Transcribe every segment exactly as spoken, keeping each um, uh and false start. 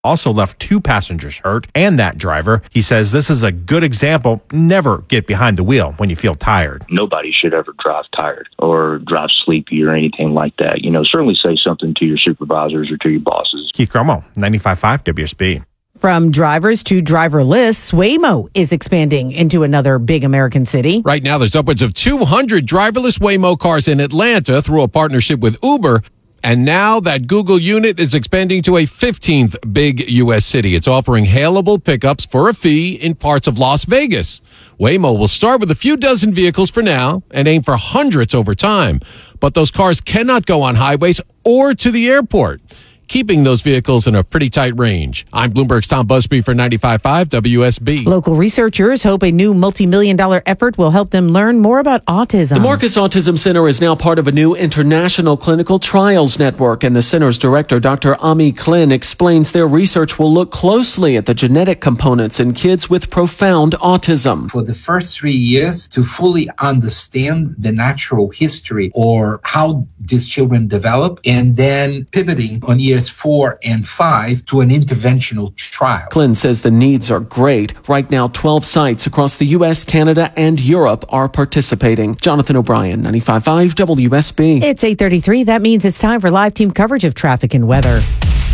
also left two passengers hurt and that driver. He says this is a good example. Never get behind the wheel when you feel tired. Nobody should ever drive tired or drive sleepy or anything like that. You know, certainly say something to your supervisors or to your bosses. Keith Cromwell, ninety-five point five W S B. From drivers to driverless, Waymo is expanding into another big American city. Right now, there's upwards of two hundred driverless Waymo cars in Atlanta through a partnership with Uber. And now that Google unit is expanding to a fifteenth big U S city. It's offering hailable pickups for a fee in parts of Las Vegas. Waymo will start with a few dozen vehicles for now and aim for hundreds over time. But those cars cannot go on highways or to the airport, keeping those vehicles in a pretty tight range. I'm Bloomberg's Tom Busby for ninety-five point five W S B. Local researchers hope a new multi-million dollar effort will help them learn more about autism. The Marcus Autism Center is now part of a new international clinical trials network, and the center's director, Doctor Ami Klin, explains their research will look closely at the genetic components in kids with profound autism. For the first three years, to fully understand the natural history or how these children develop, and then pivoting on years four and five to an interventional trial. Klin says the needs are great. Right now, twelve sites across the U S, Canada, and Europe are participating. Jonathan O'Brien, ninety-five point five W S B. It's eight thirty-three. That means it's time for live team coverage of traffic and weather.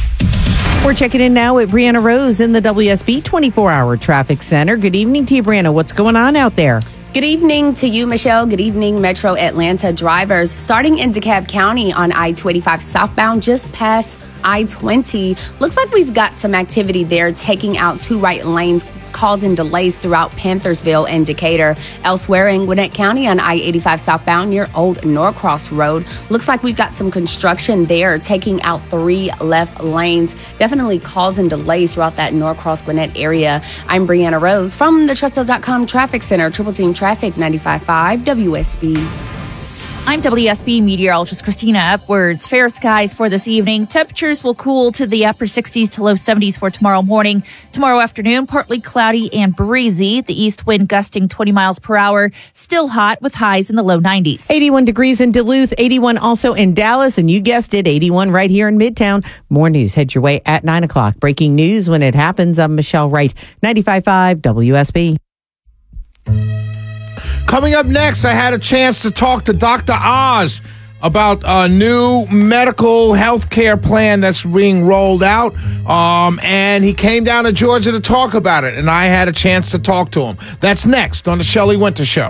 We're checking in now with Brianna Rose in the W S B twenty-four hour Traffic Center. Good evening to you, Brianna. What's going on out there? Good evening to you, Michelle. Good evening, Metro Atlanta drivers. Starting in DeKalb County on I twenty-five southbound, just past I twenty. Looks like we've got some activity there, taking out two right lanes, causing delays throughout Panthersville and Decatur. Elsewhere in Gwinnett County on I eighty-five southbound near Old Norcross Road, looks like we've got some construction there, taking out three left lanes, definitely causing delays throughout that Norcross Gwinnett area. I'm Brianna Rose from the Trusto dot com Traffic Center, Triple Team Traffic, ninety-five point five W S B. I'm W S B meteorologist Christina Upwards. Fair skies for this evening. Temperatures will cool to the upper sixties to low seventies for tomorrow morning. Tomorrow afternoon, partly cloudy and breezy. The east wind gusting twenty miles per hour. Still hot with highs in the low nineties. eighty-one degrees in Duluth, eighty-one also in Dallas, and you guessed it, eighty-one right here in Midtown. More news head your way at nine o'clock. Breaking news when it happens. I'm Michelle Wright, ninety-five point five W S B. Coming up next, I had a chance to talk to Doctor Oz about a new medical health care plan that's being rolled out. Um, and he came down to Georgia to talk about it, and I had a chance to talk to him. That's next on the Shelley Winter Show.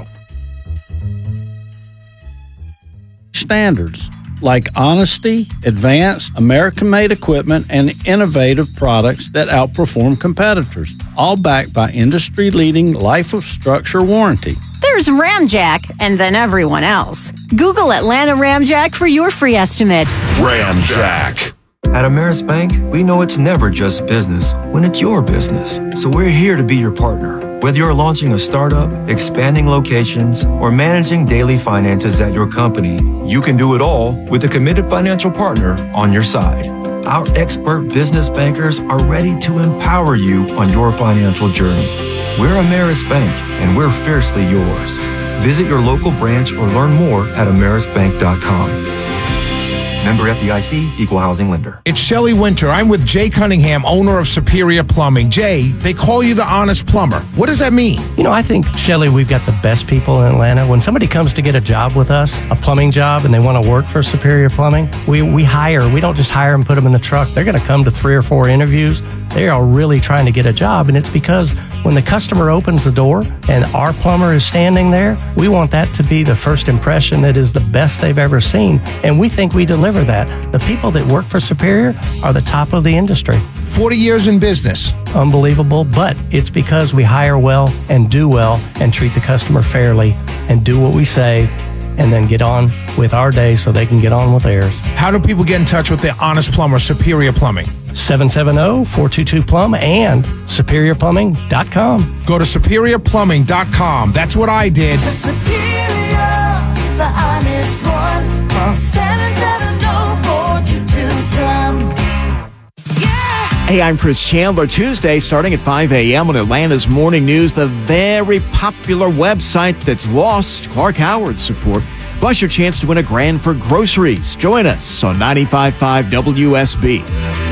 Standards like honesty, advanced, American-made equipment, and innovative products that outperform competitors, all backed by industry-leading life of structure warranty. There's Ramjack, and then everyone else. Google Atlanta Ramjack for your free estimate. Ramjack. At Ameris Bank, we know it's never just business when it's your business. So we're here to be your partner. Whether you're launching a startup, expanding locations, or managing daily finances at your company, you can do it all with a committed financial partner on your side. Our expert business bankers are ready to empower you on your financial journey. We're Ameris Bank, and we're fiercely yours. Visit your local branch or learn more at ameris bank dot com. Member F D I C, Equal Housing Lender. It's Shelley Winter. I'm with Jay Cunningham, owner of Superior Plumbing. Jay, they call you the honest plumber. What does that mean? You know, I think, Shelley, we've got the best people in Atlanta. When somebody comes to get a job with us, a plumbing job, and they want to work for Superior Plumbing, we, we hire. We don't just hire and put them in the truck. They're going to come to three or four interviews. They are really trying to get a job, and it's because when the customer opens the door and our plumber is standing there, we want that to be the first impression that is the best they've ever seen, and we think we deliver that. The people that work for Superior are the top of the industry. forty years in business. Unbelievable, but it's because we hire well and do well and treat the customer fairly and do what we say and then get on with our day so they can get on with theirs. How do people get in touch with the honest plumber, Superior Plumbing? seven seven zero, four two two, plumb and superior plumbing dot com. Go to superior plumbing dot com. That's what I did. Superior, the honest one. Call seven seven zero, four two two, plumb. Hey, I'm Chris Chandler. Tuesday, starting at five a.m. on Atlanta's Morning News, the very popular website that's lost Clark Howard's support. Plus your chance to win a grand for groceries. Join us on ninety-five point five W S B.